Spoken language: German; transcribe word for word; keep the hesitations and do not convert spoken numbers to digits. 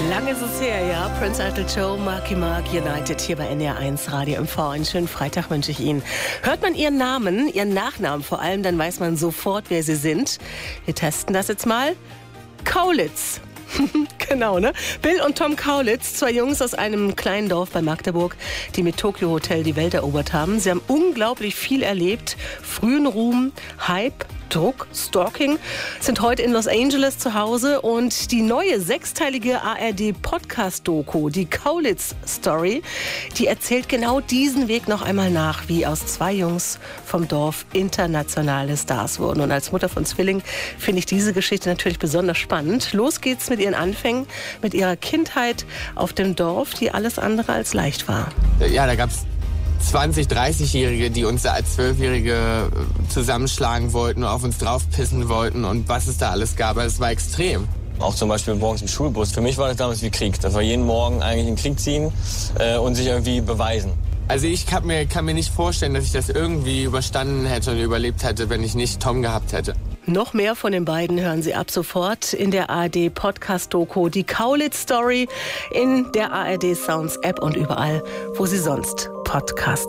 Lang ist es her, ja. Prince Idol Joe, Marky Mark, United hier bei N D R eins Radio M V. Einen schönen Freitag wünsche ich Ihnen. Hört man Ihren Namen, Ihren Nachnamen vor allem, dann weiß man sofort, wer Sie sind. Wir testen das jetzt mal. Kaulitz. Genau, ne? Bill und Tom Kaulitz, zwei Jungs aus einem kleinen Dorf bei Magdeburg, die mit Tokyo Hotel die Welt erobert haben. Sie haben unglaublich viel erlebt. Frühen Ruhm, Hype, Druck, Stalking, sind heute in Los Angeles zu Hause und die neue sechsteilige A R D-Podcast-Doku, die Kaulitz-Story, die erzählt genau diesen Weg noch einmal nach, wie aus zwei Jungs vom Dorf internationale Stars wurden. Und als Mutter von Zwillingen finde ich diese Geschichte natürlich besonders spannend. Los geht's mit ihren Anfängen, mit ihrer Kindheit auf dem Dorf, die alles andere als leicht war. Ja, da gab's zwanzig-, dreißigjährige, die uns als Zwölfjährige zusammenschlagen wollten und auf uns draufpissen wollten und was es da alles gab. Es war extrem. Auch zum Beispiel morgens im Schulbus. Für mich war das damals wie Krieg. Das war jeden Morgen eigentlich in den Krieg ziehen äh, und sich irgendwie beweisen. Also ich kann mir, kann mir nicht vorstellen, dass ich das irgendwie überstanden hätte und überlebt hätte, wenn ich nicht Tom gehabt hätte. Noch mehr von den beiden hören Sie ab sofort in der A R D-Podcast-Doku, die Kaulitz-Story, in der A R D-Sounds-App und überall, wo Sie sonst Podcasts